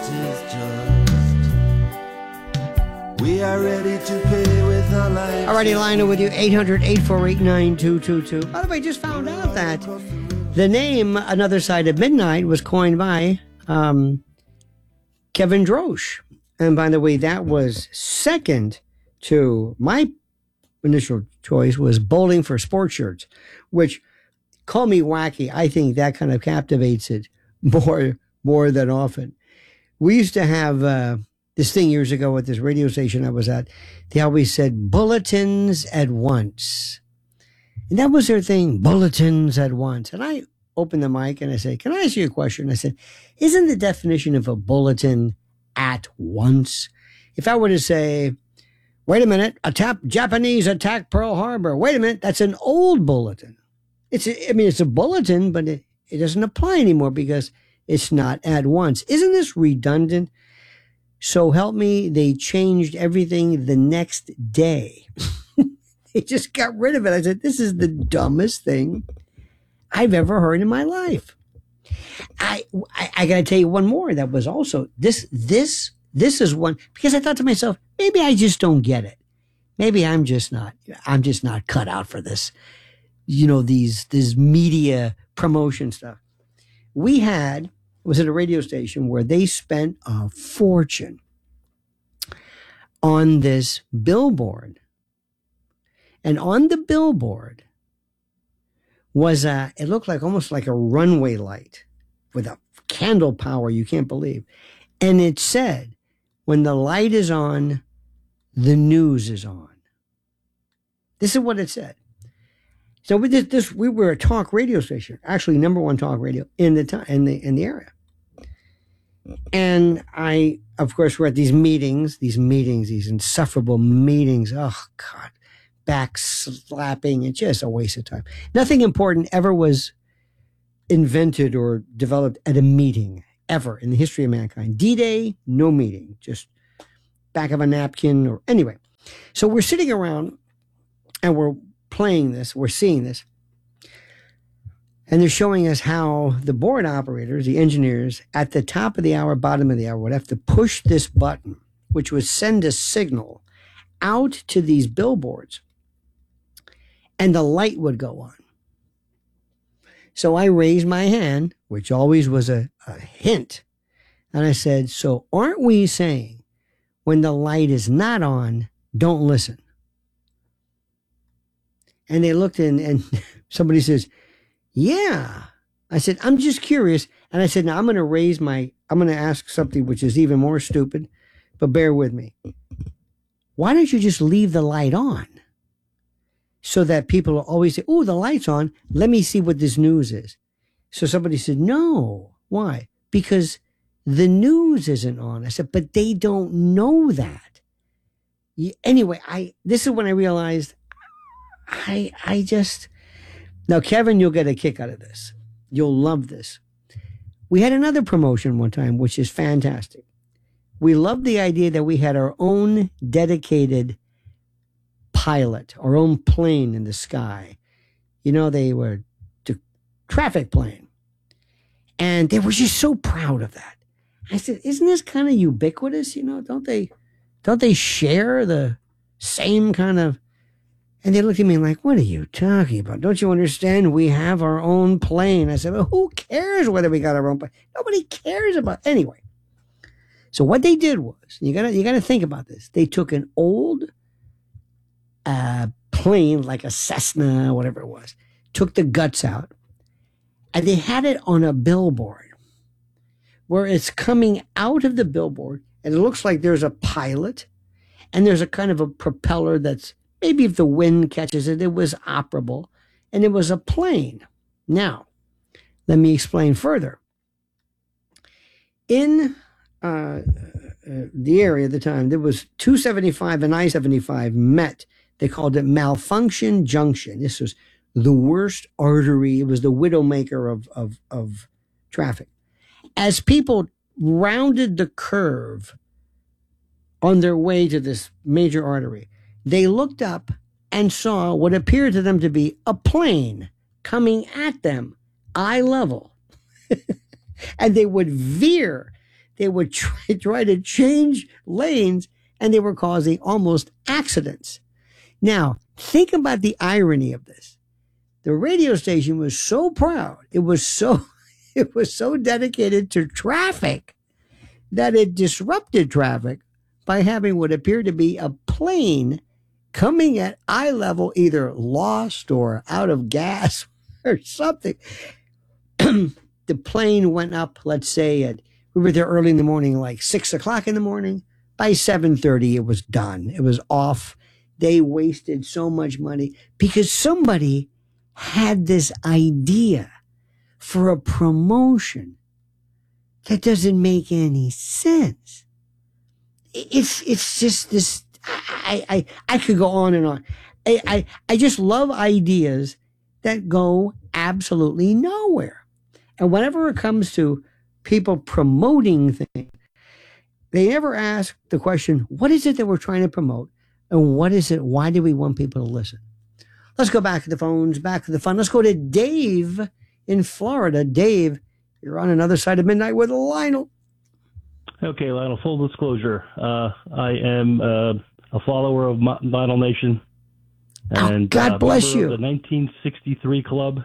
is just. We are ready to pay with our lives. Alrighty, Lionel with you, 800-848-9222. By the way, I just found out that the name Another Side of Midnight was coined by Kevin Drosch. And by the way, that was second to my initial choice was Bowling for Sports Shirts, which, call me wacky, I think that kind of captivates it more than often. We used to have this thing years ago at this radio station I was at. They always said bulletins at once. And that was their thing, bulletins at once. And I opened the mic and I said, can I ask you a question? I said, isn't the definition of a bulletin at once? If I were to say, wait a minute, Japanese attack Pearl Harbor. Wait a minute, that's an old bulletin. It's a bulletin, but it doesn't apply anymore because it's not at once. Isn't this redundant? So help me, they changed everything the next day. They just got rid of it. I said, this is the dumbest thing I've ever heard in my life. I got to tell you one more that was also, this is one, because I thought to myself, maybe I just don't get it. Maybe I'm just not cut out for this, this media promotion stuff. It was at a radio station where they spent a fortune on this billboard. And on the billboard was it looked like almost like a runway light with a candle power you can't believe. And it said, when the light is on, the news is on. This is what it said. So we were a talk radio station, actually number one talk radio in the area. And I, of course, we're at these meetings, these insufferable meetings. Oh God, back slapping. It's just a waste of time. Nothing important ever was invented or developed at a meeting ever in the history of mankind. D-Day, no meeting, just back of a napkin or anyway. So we're sitting around and we're playing this, we're seeing this. And they're showing us how the board operators, the engineers, at the top of the hour, bottom of the hour, would have to push this button, which would send a signal out to these billboards. And the light would go on. So I raised my hand, which always was a hint. And I said, so aren't we saying when the light is not on, don't listen? And they looked in and somebody says, yeah. I said, I'm just curious. And I said, now I'm going to ask something which is even more stupid, but bear with me. Why don't you just leave the light on? So that people will always say, oh, the light's on. Let me see what this news is. So somebody said, no. Why? Because the news isn't on. I said, but they don't know that. Anyway, this is when I realized now, Kevin, you'll get a kick out of this. You'll love this. We had another promotion one time, which is fantastic. We loved the idea that we had our own dedicated pilot, our own plane in the sky. They were the traffic plane. And they were just so proud of that. I said, isn't this kind of ubiquitous? Don't they share the same kind of. And they looked at me like, what are you talking about? Don't you understand? We have our own plane. I said, well, who cares whether we got our own plane? Nobody cares about it. Anyway. So what they did was, you gotta think about this. They took an old plane, like a Cessna, whatever it was, took the guts out, and they had it on a billboard where it's coming out of the billboard, and it looks like there's a pilot, and there's a kind of a propeller that's, maybe if the wind catches it, it was operable, and it was a plane. Now, let me explain further. In the area at the time, there was 275 and I-75 met. They called it Malfunction Junction. This was the worst artery. It was the widowmaker of traffic. As people rounded the curve on their way to this major artery, they looked up and saw what appeared to them to be a plane coming at them, eye level. And they would veer they would try to change lanes, and they were causing almost accidents. Now, think about the irony of this. The radio station was so proud. It was so dedicated to traffic that it disrupted traffic by having what appeared to be a plane coming at eye level, either lost or out of gas or something. The plane went up, let's say, we were there early in the morning, like 6 o'clock in the morning. By 7:30, it was done. It was off. They wasted so much money because somebody had this idea for a promotion that doesn't make any sense. It's just this. I could go on and on. I just love ideas that go absolutely nowhere. And whenever it comes to people promoting things, they never ask the question, what is it that we're trying to promote? And what is it? Why do we want people to listen? Let's go back to the phones, back to the fun. Let's go to Dave in Florida. Dave, you're on another side of midnight with Lionel. Okay, Lionel, full disclosure. I am a follower of Lionel Nation. And God bless you. The 1963 Club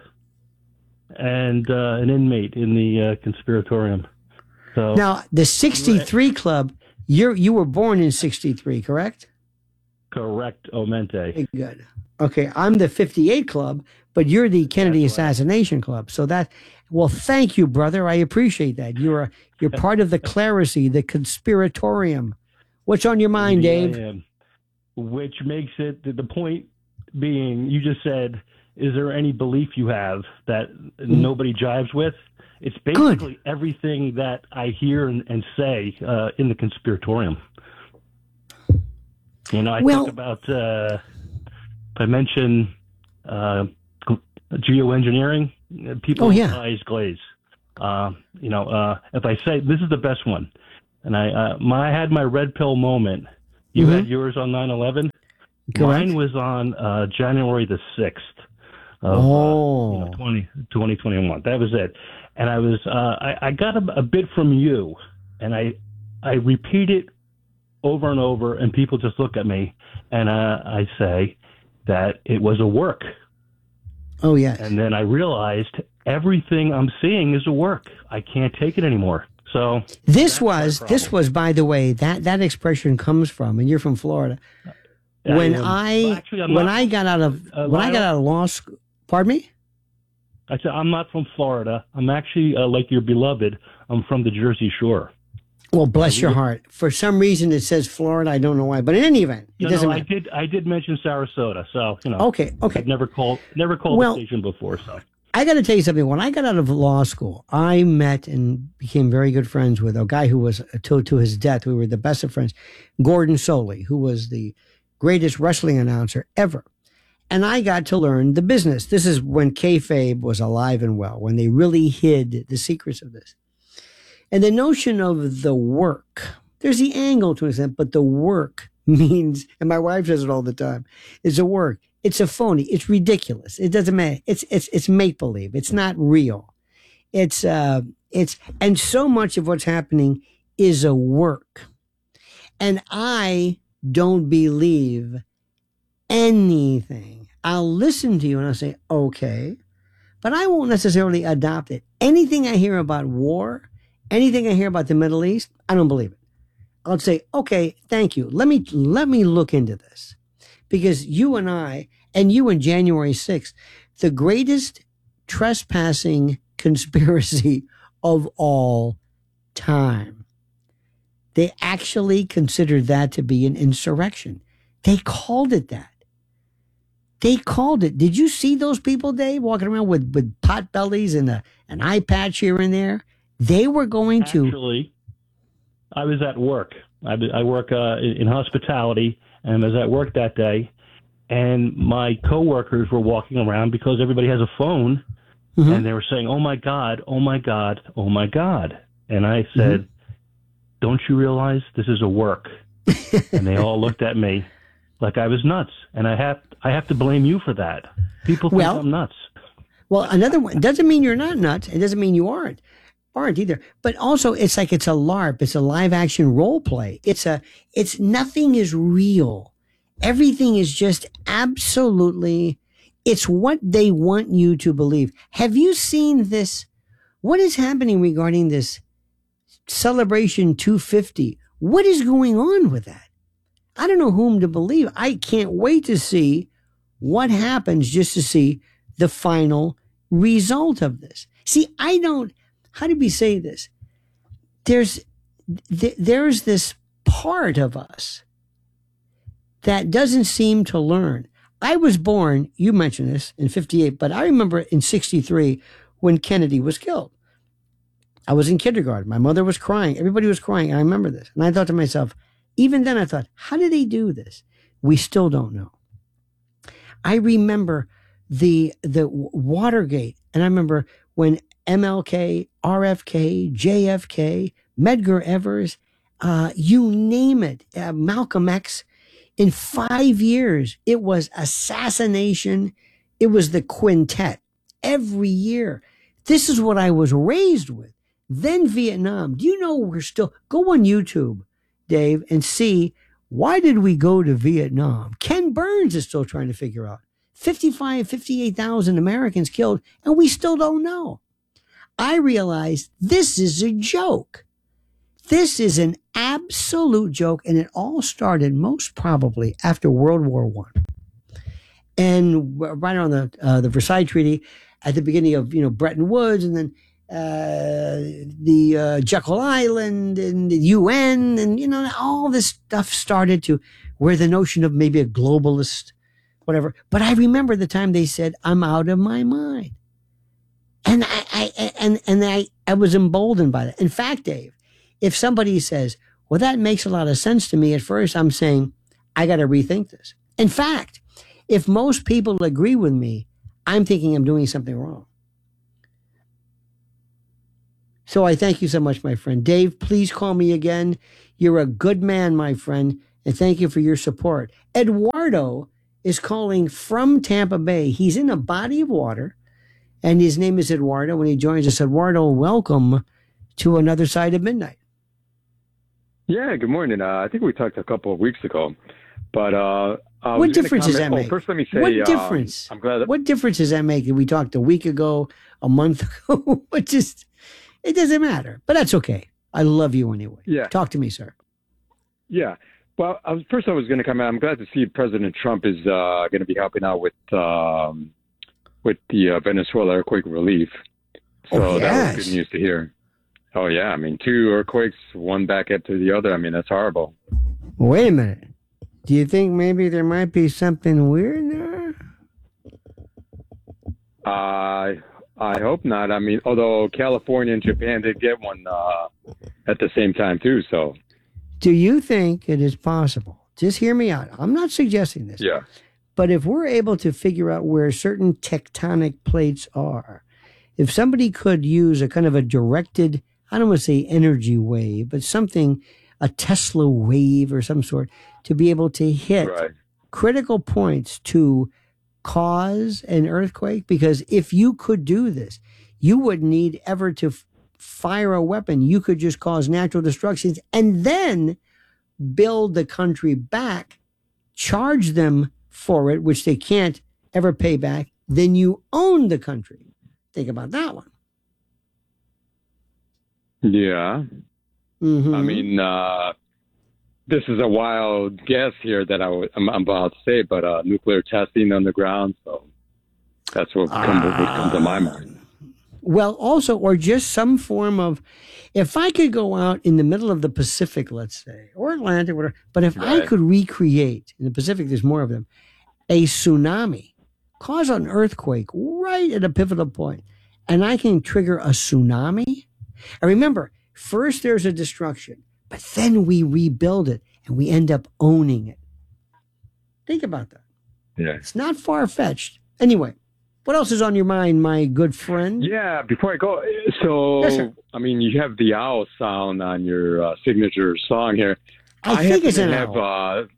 and an inmate in the conspiratorium. So now, the 63 Club, you were born in 63, correct? Correct, Omente. Very good. Okay, I'm the 58 Club, but you're the Kennedy Assassination Club. So well, thank you, brother. I appreciate that. You're part of the clerisy, the conspiratorium. What's on your mind, Dave? I am. Which makes it, the point being, you just said, is there any belief you have that nobody jives with? It's basically everything that I hear and say in the conspiratorium. You know, I talk about, if I mention geoengineering, people's eyes glaze. If I say, this is the best one, and I had my red pill moment. You had yours on 9/11. Mine was on January the 6th of 2021. That was it. And I was I got a bit from you, and I repeat it over and over, and people just look at me, and I say that it was a work. Oh, yes. And then I realized everything I'm seeing is a work. I can't take it anymore. So this was, by the way, that expression comes from, and you're from Florida. When I got out of law school, pardon me? I said, I'm not from Florida. I'm actually, like your beloved, I'm from the Jersey Shore. Well, bless your heart. For some reason, it says Florida. I don't know why. But in any event, it doesn't matter. I did mention Sarasota. So, Okay. I've never called the station before. So I got to tell you something. When I got out of law school, I met and became very good friends with a guy who was, to his death, we were the best of friends, Gordon Soley, who was the greatest wrestling announcer ever. And I got to learn the business. This is when kayfabe was alive and well, when they really hid the secrets of this. And the notion of the work, there's the angle to it, but the work means, and my wife says it all the time, it's a work. It's a phony. It's ridiculous. It doesn't matter. It's make believe. It's not real. And so much of what's happening is a work. And I don't believe anything. I'll listen to you and I'll say, okay, but I won't necessarily adopt it. Anything I hear about war, anything I hear about the Middle East, I don't believe it. I'll say, okay, thank you. Let me look into this. Because you and I, and you on January 6th, the greatest trespassing conspiracy of all time. They actually considered that to be an insurrection. They called it that. They called it. Did you see those people, Dave, walking around with pot bellies and an eye patch here and there? They were going to. Actually, I was at work. I work in hospitality, and I was at work that day, and my coworkers were walking around because everybody has a phone, and they were saying, "Oh my God, oh my God, oh my God," and I said, "Don't you realize this is a work?" And they all looked at me like I was nuts, and I have to blame you for that. People think I'm nuts. Well, another one doesn't mean you're not nuts. It doesn't mean you aren't. aren't either. But also, it's like it's a LARP. It's a live action role play. It's nothing is real. Everything is just absolutely, it's what they want you to believe. Have you seen this? What is happening regarding this Celebration 250? What is going on with that? I don't know whom to believe. I can't wait to see what happens, just to see the final result of this. See, how do we say this? There's this part of us that doesn't seem to learn. I was born, you mentioned this, in 58, but I remember in 63 when Kennedy was killed. I was in kindergarten. My mother was crying. Everybody was crying. I remember this. And I thought to myself, even then I thought, how did they do this? We still don't know. I remember the Watergate. And I remember when MLK, RFK, JFK, Medgar Evers, you name it, Malcolm X, in 5 years, it was assassination. It was the quintet every year. This is what I was raised with. Then Vietnam. Do you know we're still, go on YouTube, Dave, and see, why did we go to Vietnam? Ken Burns is still trying to figure out. 58,000 Americans killed, and we still don't know. I realized this is a joke. This is an absolute joke, and it all started most probably after World War I. And right on the Versailles Treaty, at the beginning of Bretton Woods, and then the Jekyll Island and the UN, and all this stuff started to where the notion of maybe a globalist, whatever. But I remember the time they said, "I'm out of my mind," and I was emboldened by that. In fact, Dave, if somebody says, "Well, that makes a lot of sense to me," at first I'm saying, I got to rethink this. In fact, if most people agree with me, I'm thinking I'm doing something wrong. So I thank you so much, my friend. Dave, please call me again. You're a good man, my friend, and thank you for your support. Eduardo is calling from Tampa Bay. He's in a body of water, and his name is Eduardo. When he joins us, Eduardo, welcome to Another Side of Midnight. Yeah, good morning. I think we talked a couple of weeks ago, but what difference does that make? First, let me say, what difference? I'm glad. What difference does that make? That we talked a week ago, a month ago? It doesn't matter, but that's okay. I love you anyway. Yeah. Talk to me, sir. Yeah. Well, I was going to come out. I'm glad to see President Trump is going to be helping out with the Venezuela earthquake relief. So that was good news to hear. Oh, yeah. I mean, 2 earthquakes, one back after the other. I mean, that's horrible. Wait a minute. Do you think maybe there might be something weird there? I hope not. I mean, although California and Japan did get one at the same time, too. So, do you think it is possible? Just hear me out. I'm not suggesting this. Yeah. But if we're able to figure out where certain tectonic plates are, if somebody could use a kind of a directed, I don't want to say energy wave, but something, a Tesla wave or some sort, to be able to hit critical points to cause an earthquake, because if you could do this, you wouldn't need ever to fire a weapon. You could just cause natural destructions and then build the country back, charge them for it, which they can't ever pay back. Then you own the country. Think about that one. Yeah. Mm-hmm. I mean, this is a wild guess here that I'm about to say, but nuclear testing on the ground. So that's what would come to my mind. Well, also, or just some form of, if I could go out in the middle of the Pacific, let's say, or Atlantic, whatever, but if I could recreate, in the Pacific, there's more of them, a tsunami, cause an earthquake right at a pivotal point, and I can trigger a tsunami. And remember, first there's a destruction, but then we rebuild it and we end up owning it. Think about that. Yeah. It's not far-fetched. Anyway, what else is on your mind, my good friend? Yeah, before I go, so, yes, I mean, you have the owl sound on your signature song here. I think it's an owl.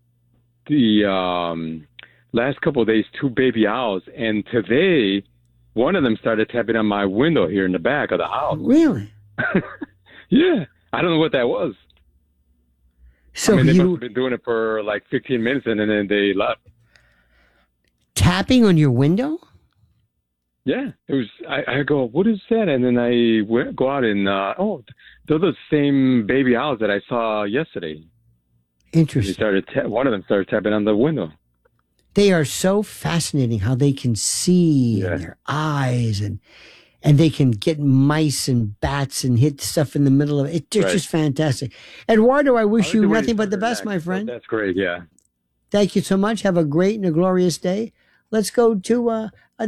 The last couple of days, 2 baby owls, and today one of them started tapping on my window here in the back of the house. Really? Yeah. I don't know what that was. So they must have been doing it for like 15 minutes and then they left. Tapping on your window? Yeah. It was. I go, what is that? And then I go out and, they're the same baby owls that I saw yesterday. Interesting. One of them started tapping on the window. They are so fascinating how they can see in their eyes and they can get mice and bats and hit stuff in the middle of it. It's just fantastic. Eduardo, I wish you nothing but the best, my friend. That's great, yeah. Thank you so much. Have a great and a glorious day. Let's go to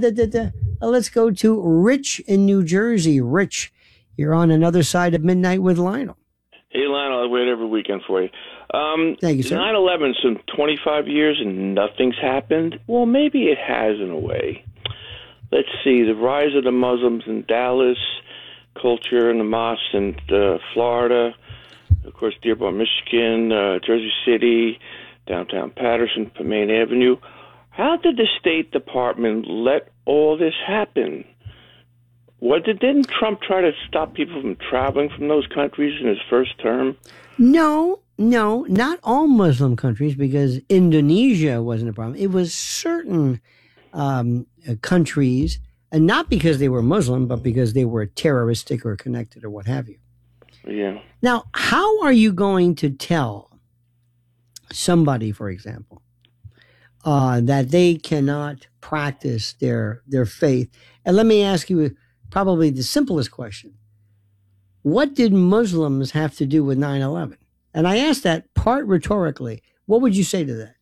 Rich in New Jersey. Rich, you're on Another Side of Midnight with Lionel. Hey, Lionel, I wait every weekend for you. Thank you, sir. 9/11's been 25 years and nothing's happened. Well, maybe it has in a way. Let's see, the rise of the Muslims in Dallas, culture in the mosques in Florida, of course, Dearborn, Michigan, Jersey City, downtown Patterson, Main Avenue. How did the State Department let all this happen? Didn't Trump try to stop people from traveling from those countries in his first term? No, not all Muslim countries, because Indonesia wasn't a problem. It was certain countries, and not because they were Muslim, but because they were terroristic or connected or what have you. Yeah. Now, how are you going to tell somebody, for example, that they cannot practice their faith? And let me ask you probably the simplest question. What did Muslims have to do with 9/11? And I ask that part rhetorically. What would you say to that?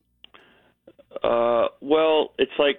Well, it's like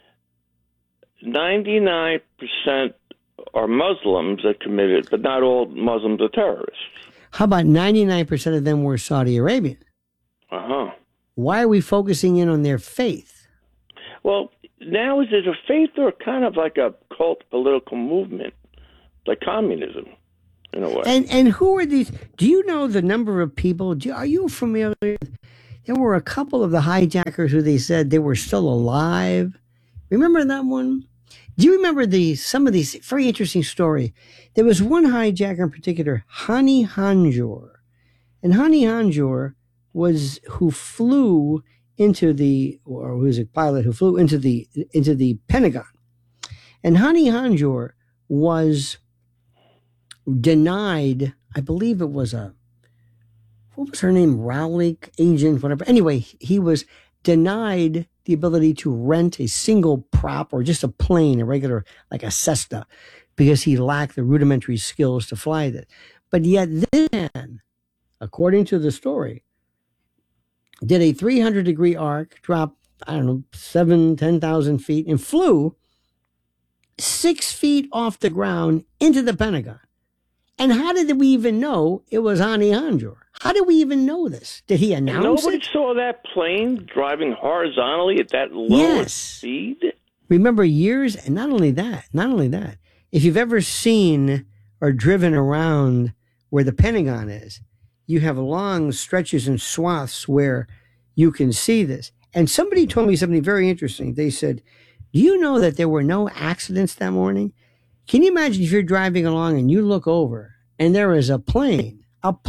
99% are Muslims that committed, but not all Muslims are terrorists. How about 99% of them were Saudi Arabian? Uh-huh. Why are we focusing in on their faith? Well, now is it a faith or kind of like a cult political movement, like communism, in a way? And who are these? Do you know the number of people? Are you familiar? There were a couple of the hijackers who they said they were still alive. Remember that one? Do you remember some of these? Very interesting story. There was one hijacker in particular, Hani Hanjour. And Hani Hanjour was who flew into or was a pilot who flew into the Pentagon. And Hani Hanjour was denied, I believe it was what was her name? Rowley agent, whatever. Anyway, he was denied the ability to rent a single prop or just a plane, a regular, like a Cessna, because he lacked the rudimentary skills to fly that. But yet this man, according to the story, did a 300-degree arc, dropped, 10,000 feet, and flew 6 feet off the ground into the Pentagon. And how did we even know it was Hani Hanjour? How did we even know this? Did he announce Nobody it? saw that plane driving horizontally at that low speed? Remember years, and not only that, if you've ever seen or driven around where the Pentagon is, you have long stretches and swaths where you can see this. And somebody told me something very interesting. They said, do you know that there were no accidents that morning? Can you imagine if you're driving along and you look over and there is a plane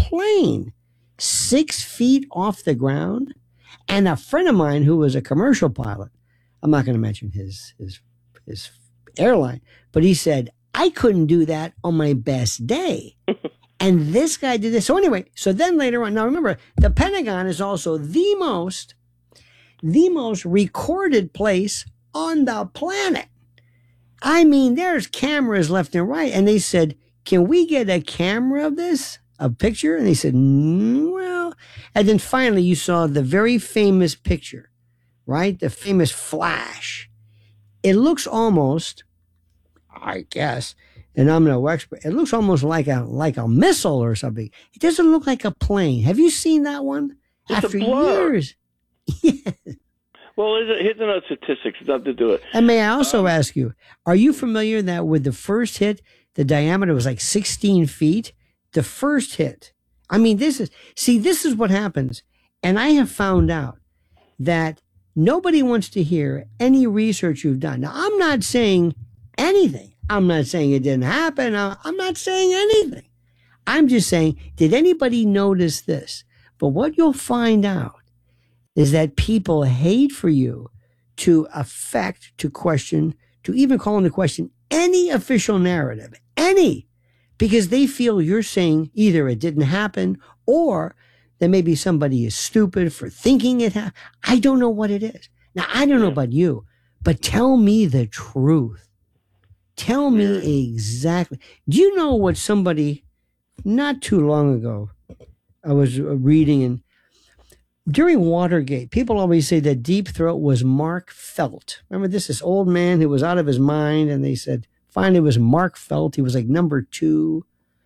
6 feet off the ground? And a friend of mine who was a commercial pilot, I'm not going to mention his airline, but he said, I couldn't do that on my best day. And this guy did this. So anyway, so then later on, now remember, the Pentagon is also the most recorded place on the planet. I mean, there's cameras left and right. And they said, can we get a camera of this? A picture? And they said, well. And then finally you saw the very famous picture, right? The famous flash. It looks almost, I guess, and I'm no expert, it looks almost like a missile or something. It doesn't look like a plane. Have you seen that one? It's after a blur. Years. Well, here's another statistics. It's nothing to do with it. And may I also ask you, are you familiar that with the first hit, the diameter was like 16 feet? The first hit. I mean, this is what happens. And I have found out that nobody wants to hear any research you've done. Now, I'm not saying anything. I'm not saying it didn't happen. I'm not saying anything. I'm just saying, did anybody notice this? But what you'll find out is that people hate for you to affect, to question, to even call into question any official narrative, any, because they feel you're saying either it didn't happen or that maybe somebody is stupid for thinking it happened. I don't know what it is. Now, I don't know about you, but tell me the truth. Tell me exactly. Do you know what somebody, not too long ago, I was reading, and during Watergate, people always say that Deep Throat was Mark Felt. Remember this old man who was out of his mind, and they said, finally it was Mark Felt. He was like number 2.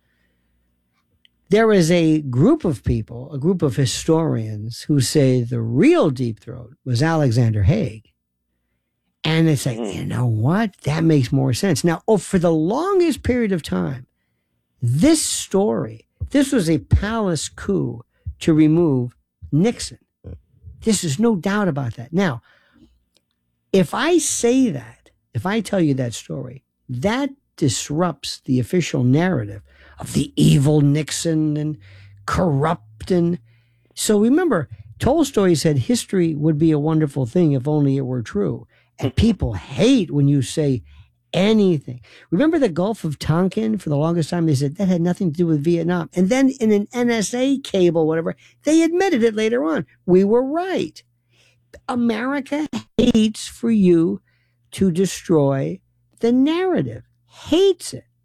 There is a group of people, a group of historians who say the real Deep Throat was Alexander Haig. And it's like, you know what? That makes more sense. Now, for the longest period of time, this story, this was a palace coup to remove Nixon. There's no doubt about that. Now, if I say that, if I tell you that story, that disrupts the official narrative of the evil Nixon and corrupt. And so remember, Tolstoy said history would be a wonderful thing if only it were true. And people hate when you say anything. Remember the Gulf of Tonkin? For the longest time, they said that had nothing to do with Vietnam. And then in an NSA cable, whatever, they admitted it later on. We were right. America hates for you to destroy the narrative. Hates it.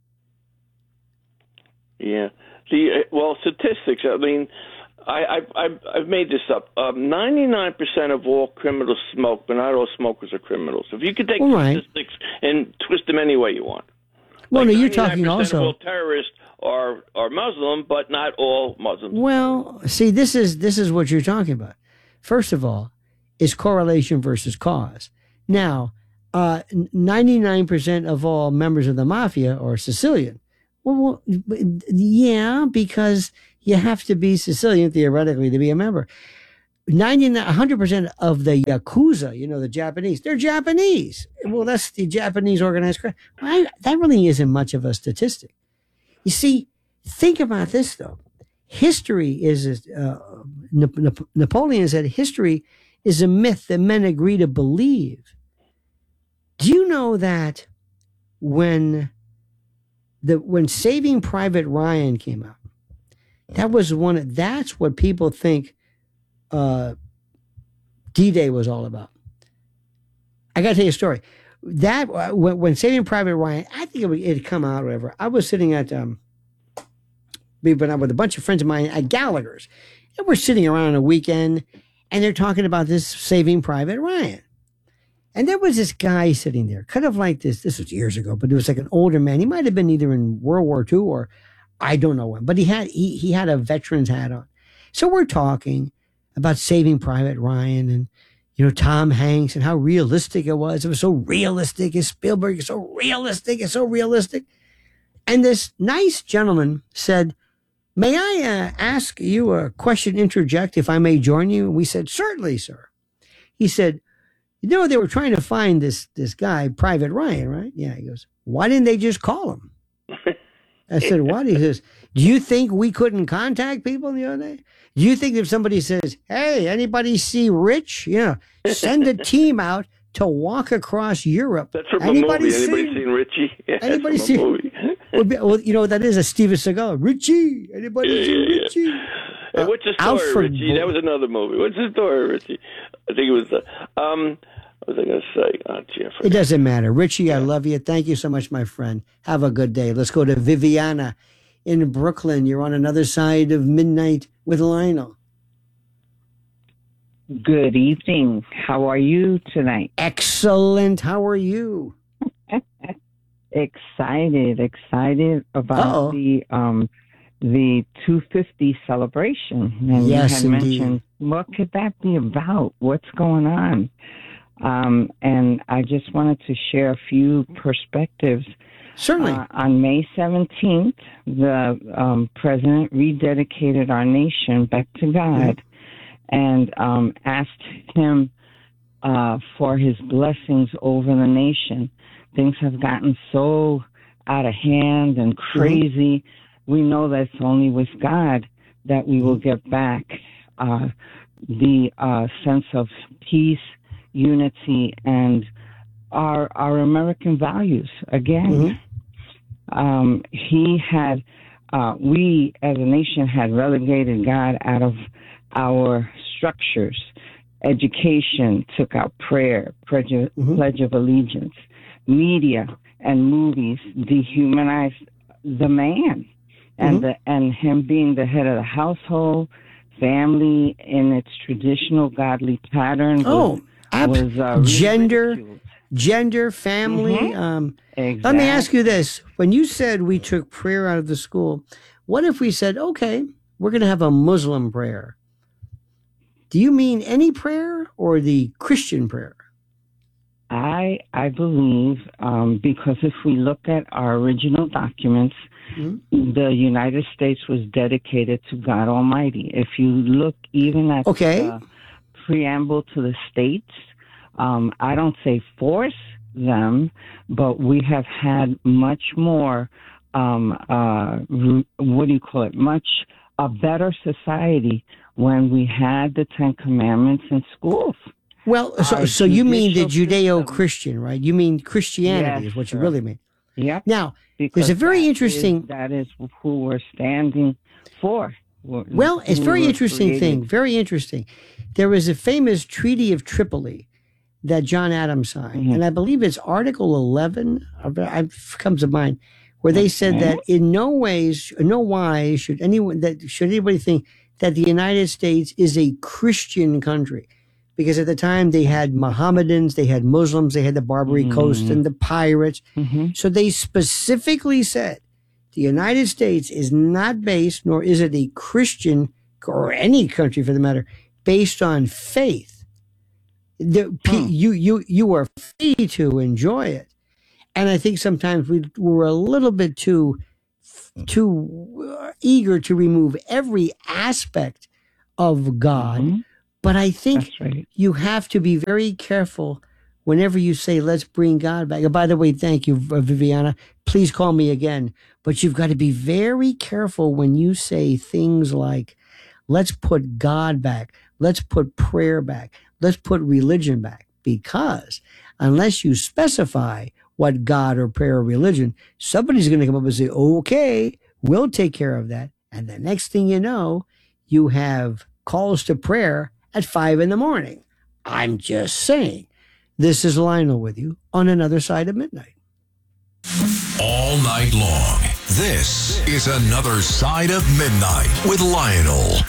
Yeah. Statistics, I mean, I've made this up. 99% of all criminals smoke, but not all smokers are criminals. If you could take statistics and twist them any way you want. Well, no, you're talking also. Of all terrorists are Muslim, but not all Muslims. Well, see, this is what you're talking about. First of all, is correlation versus cause. Now, 99% of all members of the mafia are Sicilian. Well, yeah, because you have to be Sicilian theoretically to be a member. 100% of the Yakuza, the Japanese, they're Japanese. Well, that's the Japanese organized crime. Well, that really isn't much of a statistic. You see, think about this, though. History is, Napoleon said, history is a myth that men agree to believe. Do you know that when Saving Private Ryan came out, that's what people think D-Day was all about. I got to tell you a story. That when Saving Private Ryan, I think it had come out or whatever. I was sitting at with a bunch of friends of mine at Gallagher's, and we're sitting around on a weekend, and they're talking about this Saving Private Ryan. And there was this guy sitting there, kind of like this. This was years ago, but it was like an older man. He might have been either in World War II or I don't know when, but he had a veteran's hat on. So we're talking about Saving Private Ryan and, Tom Hanks and how realistic it was. It was so realistic. And Spielberg is so realistic. It's so realistic. And this nice gentleman said, "May I ask you a question, interject, if I may join you?" And we said, "Certainly, sir." He said, they were trying to find this guy, Private Ryan, right? Yeah. He goes, "Why didn't they just call him?" I said, "What?" He says, "Do you think we couldn't contact people the other day? Do you think if somebody says, 'Hey, anybody see Rich?' Send a team out to walk across Europe." That's from a movie. Anybody seen Richie? Yeah, anybody seen? Movie. Well, that is a Steven Seagal. Richie. Anybody see Richie? And what's the story, Alfred Richie? That was another movie. What's the story, Richie? I think it was what was I going to say? Oh, Jeffrey. It doesn't matter. Richie, I love you. Thank you so much, my friend. Have a good day. Let's go to Viviana in Brooklyn. You're on another side of midnight with Lionel. Good evening. How are you tonight? Excellent. How are you? Excited about the 250 celebration. And yes, you had indeed. mentioned, what could that be about? What's going on? And I just wanted to share a few perspectives. Certainly. On May 17th, the president rededicated our nation back to God and asked him for his blessings over the nation. things have gotten so out of hand and crazy. We know that it's only with God that we will get back the sense of peace, unity, and our American values again. We as a nation had relegated God out of our structures. Education took out prayer, Pledge of Allegiance. Media and movies dehumanized the man, and him being the head of the household, family in its traditional godly pattern. Gender, family. Exactly. Let me ask you this. When you said we took prayer out of the school, what if we said, okay, we're going to have a Muslim prayer? Do you mean any prayer or the Christian prayer? I believe, because if we look at our original documents, the United States was dedicated to God Almighty. If you look even at the preamble to the states, I don't say force them, but we have had much more, much a better society when we had the Ten Commandments in schools. Well, so you mean the Judeo-Christian, right? You mean Christianity is what you really mean. Yep. Now, there's a very interesting... That is who we're standing for. Well, it's very interesting thing. Very interesting. There was a famous Treaty of Tripoli that John Adams signed, and I believe it's Article 11, comes to mind, where they said that in no wise should anybody think that the United States is a Christian country. Because at the time they had Mohammedans, they had Muslims, they had the Barbary Coast and the pirates. So they specifically said the United States is not based, nor is it a Christian, or any country for the matter, based on faith. You are free to enjoy it. And I think sometimes we're a little bit too eager to remove every aspect of God. But I think you have to be very careful whenever you say, let's bring God back. And by the way, thank you, Viviana. Please call me again. But you've got to be very careful when you say things like, let's put God back. Let's put prayer back. Let's put religion back. Because unless you specify what God or prayer or religion, somebody's going to come up and say, okay, we'll take care of that. And the next thing you know, you have calls to prayer at 5 a.m. I'm just saying. This is Lionel with you on Another Side of Midnight. All night long, this is Another Side of Midnight with Lionel.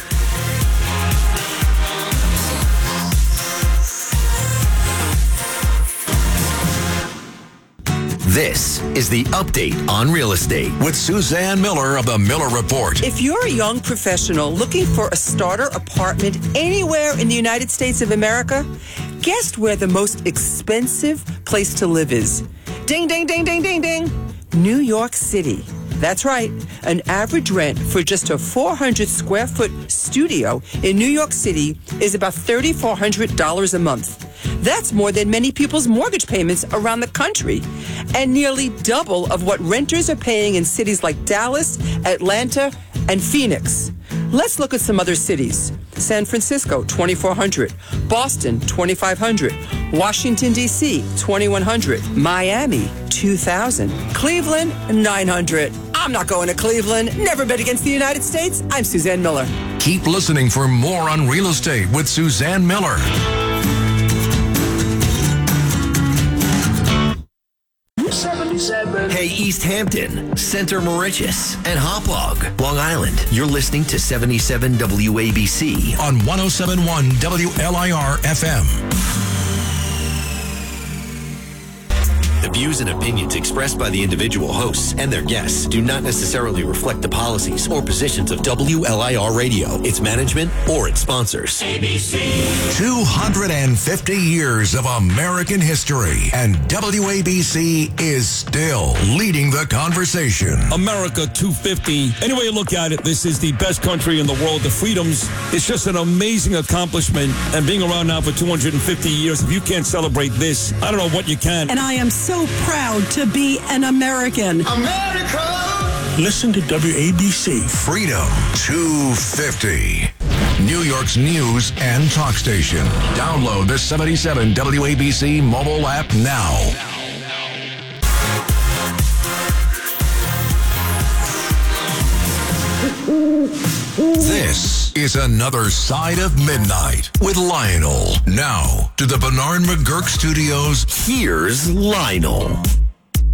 This is the update on real estate with Suzanne Miller of the Miller Report. If you're a young professional looking for a starter apartment anywhere in the United States of America, guess where the most expensive place to live is? Ding, ding, ding, ding, ding, ding. New York City. That's right. An average rent for just a 400 square foot studio in New York City is about $3,400 a month. That's more than many people's mortgage payments around the country, and nearly double of what renters are paying in cities like Dallas, Atlanta, and Phoenix. Let's look at some other cities. San Francisco, $2,400. Boston, $2,500. Washington, D.C., $2,100. Miami, $2,000. Cleveland, $900. I'm not going to Cleveland. Never bet against the United States. I'm Suzanne Miller. Keep listening for more on real estate with Suzanne Miller. Hey, East Hampton, Center Moriches, and Hauppauge, Long Island. You're listening to 77 WABC on 107.1 WLIR FM. The views and opinions expressed by the individual hosts and their guests do not necessarily reflect the policies or positions of WLIR Radio, its management, or its sponsors. ABC. 250 years of American history, and WABC is still leading the conversation. America 250. Any way you look at it, this is the best country in the world. The freedoms, it's just an amazing accomplishment. And being around now for 250 years, if you can't celebrate this, I don't know what you can. And I am so so proud to be an American. America! Listen to WABC. Freedom 250. New York's news and talk station. Download the 77 WABC mobile app now. This is Another Side of Midnight with Lionel. Now to the Bernard McGurk Studios. Here's Lionel.